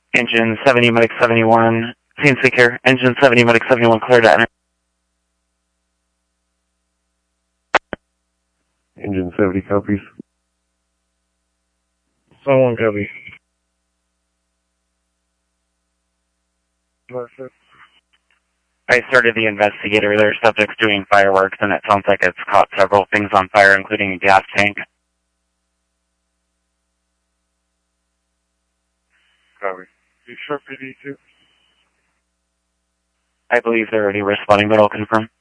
Engine 70, Medic 71, scene secure. Engine 70, Medic 71, clear to enter. Engine 70 copies. Someone copy. I started the investigator. There are subjects doing fireworks, and it sounds like it's caught several things on fire, including a gas tank. Copy. You sure PD2? I believe they're already responding, but I'll confirm.